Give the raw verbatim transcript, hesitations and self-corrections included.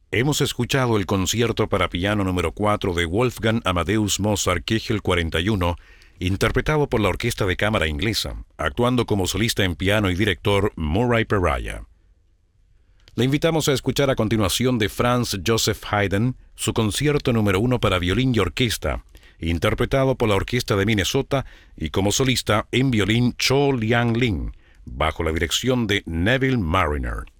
Hemos escuchado el concierto para piano número cuatro de Wolfgang Amadeus Mozart Kegel cuarenta y uno, interpretado por la Orquesta de Cámara Inglesa, actuando como solista en piano y director Murray Peraya. Le invitamos a escuchar a continuación de Franz Joseph Haydn su concierto número uno para violín y orquesta, interpretado por la Orquesta de Minnesota y como solista en violín Cho Liang Lin, bajo la dirección de Neville Marriner.